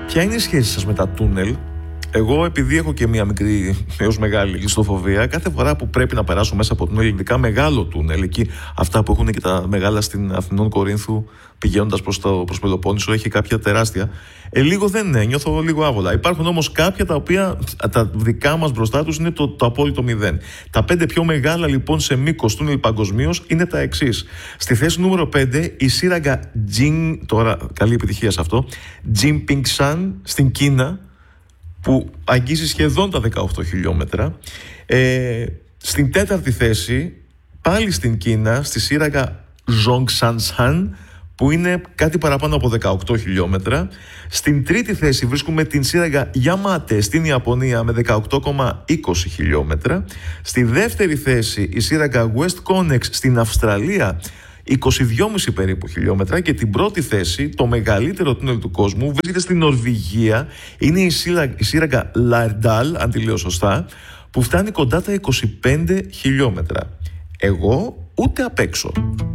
Ποια είναι η σχέση σας με τα τούνελ? Εγώ, επειδή έχω και μία μικρή έως μεγάλη κλειστοφοβία, κάθε φορά που πρέπει να περάσω μέσα από τούνελ, ειδικά μεγάλο τούνελ, εκεί αυτά που έχουν και τα μεγάλα στην Αθηνών Κορίνθου, πηγαίνοντας προς Πελοπόννησο, έχει κάποια τεράστια. Λίγο δεν νιώθω λίγο άβολα. Υπάρχουν όμως κάποια τα οποία τα δικά μας μπροστά τους είναι το απόλυτο μηδέν. Τα 5 πιο μεγάλα λοιπόν σε μήκος τούνελ παγκοσμίως είναι τα εξής. Στη θέση νούμερο 5 η σύραγγα τώρα καλή επιτυχία σε αυτό, Jingpingshan στην Κίνα, που αγγίζει σχεδόν τα 18 χιλιόμετρα. Στην 4η θέση, πάλι στην Κίνα, στη σύραγγα Zhongshan, που είναι κάτι παραπάνω από 18 χιλιόμετρα. Στην 3η θέση βρίσκουμε την σύραγγα Yamate στην Ιαπωνία με 18,20 χιλιόμετρα. Στη 2η θέση η σύραγγα West Connex στην Αυστραλία, 22,5 περίπου χιλιόμετρα, και την πρώτη θέση, το μεγαλύτερο τούνελ του κόσμου, βρίσκεται στην Νορβηγία. Είναι η σύραγγα Lærdal, αν τη λέω σωστά, που φτάνει κοντά τα 25 χιλιόμετρα. Εγώ ούτε απ' έξω.